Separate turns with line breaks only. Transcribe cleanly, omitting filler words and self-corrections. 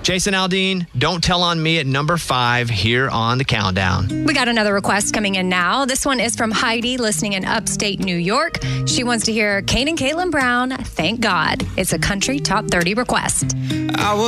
Jason Aldean, Don't Tell on Me at number 5 here on the countdown.
We got another request coming in now. This one is from Heidi, listening in upstate New York. She wants to hear Kane and Caitlin Brown, Thank God. It's a country top 30 request.